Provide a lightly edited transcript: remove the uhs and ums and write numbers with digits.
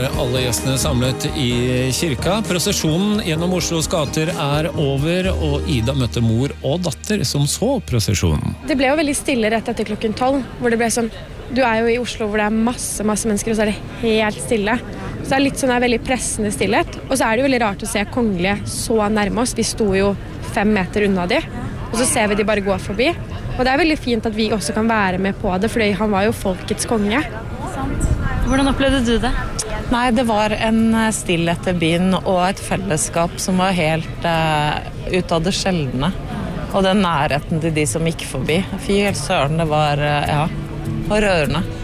Alle gjestene samlet i kirka. Prosesjonen gjennom Oslos gater over, og Ida møtte mor og datter som så prosesjonen. Det ble jo veldig stille rett etter klokken 12, hvor det ble sånn, du jo i Oslo hvor det masse mennesker, og så det helt stille. Så det litt sånn veldig pressende stillhet. Og så det jo veldig rart å se kongelige så nærme oss. Vi sto jo 5 meter unna de, og så ser vi de bare gå forbi. Og det veldig fint at vi også kan være med på det, fordi han var jo folkets konge. Hvordan opplevde du det? Nei, det var en stillhet i byen og et fellesskap som var helt ut av det sjeldne. Og den nærheten til de som gikk forbi. Fy helt søren, det var rørende.